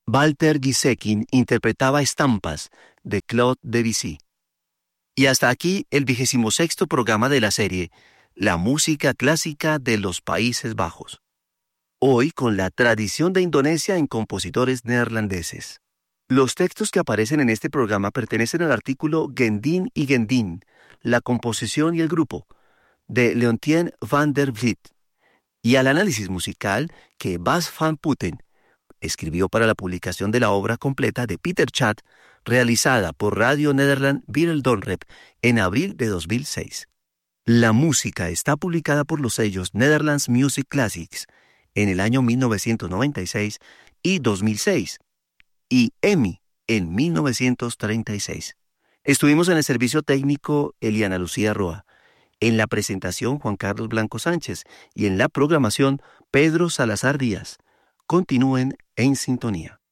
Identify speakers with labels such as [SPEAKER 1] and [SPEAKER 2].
[SPEAKER 1] Walter Giesekin interpretaba Estampas, de Claude Debussy. Y hasta aquí el 26º programa de la serie, La música clásica de los Países Bajos. Hoy con la tradición de Indonesia en compositores neerlandeses. Los textos que aparecen en este programa pertenecen al artículo Gendin y Gendin, la composición y el grupo, de Leontien van der Vliet, y al análisis musical que Bas van Putten escribió para la publicación de la obra completa de Peter Chat, realizada por Radio Nederland Wereldomrep en abril de 2006. La música está publicada por los sellos Netherlands Music Classics en el año 1996 y 2006, y EMI en 1936. Estuvimos en el servicio técnico Eliana Lucía Roa, en la presentación Juan Carlos Blanco Sánchez y en la programación Pedro Salazar Díaz. Continúen en sintonía.